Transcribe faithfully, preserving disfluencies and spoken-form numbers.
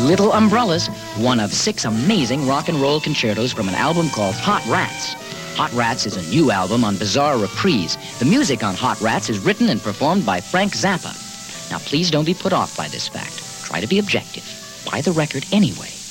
Little Umbrellas, one of six amazing rock and roll concertos from an album called Hot Rats. Hot Rats is a new album on Bizarre Reprise. The music on Hot Rats is written and performed by Frank Zappa. Now, please don't be put off by this fact. Try to be objective. Buy the record anyway.